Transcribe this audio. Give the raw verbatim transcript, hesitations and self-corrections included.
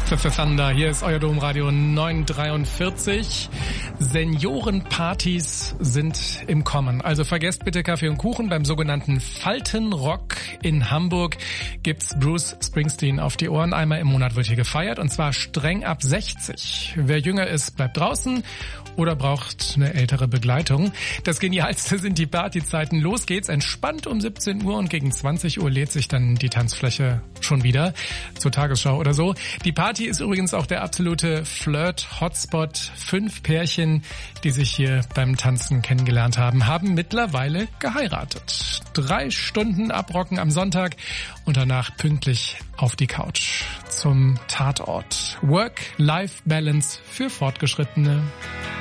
für Thunder. Hier ist euer Domradio neun dreiundvierzig. Seniorenpartys sind im Kommen. Also vergesst bitte Kaffee und Kuchen. Beim sogenannten Faltenrock in Hamburg gibt's Bruce Springsteen auf die Ohren. Einmal im Monat wird hier gefeiert und zwar streng ab sechzig. Wer jünger ist, bleibt draußen oder braucht eine ältere Begleitung. Das Genialste sind die Partyzeiten. Los geht's, entspannt um siebzehn Uhr und gegen zwanzig Uhr lädt sich dann die Tanzfläche schon wieder zur Tagesschau oder so. Die Party ist übrigens auch der absolute Flirt-Hotspot. Fünf Pärchen, die sich hier beim Tanzen kennengelernt haben, haben mittlerweile geheiratet. Drei Stunden abrocken am Sonntag und danach pünktlich auf die Couch zum Tatort. Work-Life-Balance für Fortgeschrittene.